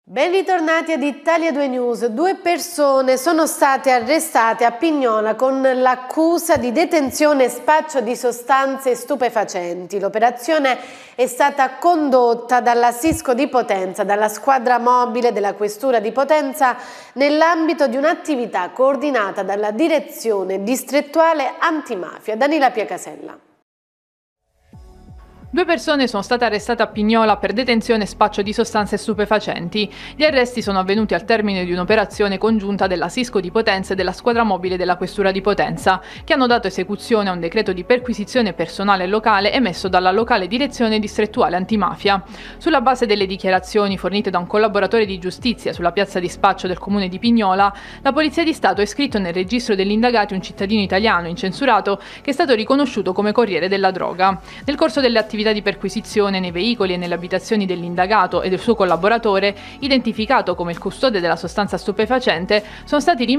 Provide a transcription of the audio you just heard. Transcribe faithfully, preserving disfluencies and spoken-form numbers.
Ben ritornati ad Italia due News. Due persone sono state arrestate a Pignola con l'accusa di detenzione e spaccio di sostanze stupefacenti. L'operazione è stata condotta dalla Sisco di Potenza, dalla squadra mobile della Questura di Potenza, nell'ambito di un'attività coordinata dalla Direzione Distrettuale Antimafia. Danila Piacasella. Due persone sono state arrestate a Pignola per detenzione e spaccio di sostanze stupefacenti. Gli arresti sono avvenuti al termine di un'operazione congiunta della Sisco di Potenza e della squadra mobile della Questura di Potenza, che hanno dato esecuzione a un decreto di perquisizione personale locale emesso dalla locale Direzione Distrettuale Antimafia. Sulla base delle dichiarazioni fornite da un collaboratore di giustizia sulla piazza di spaccio del comune di Pignola, la Polizia di Stato ha iscritto nel registro degli indagati un cittadino italiano incensurato che è stato riconosciuto come corriere della droga. Nel corso delle attività di perquisizione nei veicoli e nelle abitazioni dell'indagato e del suo collaboratore, identificato come il custode della sostanza stupefacente, sono stati rinvenati